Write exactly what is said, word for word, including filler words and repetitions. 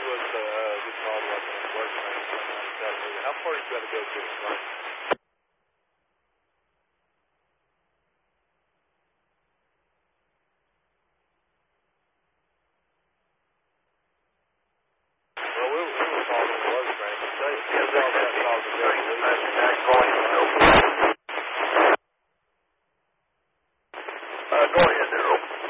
was uh, we called like in the work range on Chattanooga. How far you got to go to the front? Well, we, we were called in the work range. They, they called that called the revolution. Uh, go ahead there, Earl.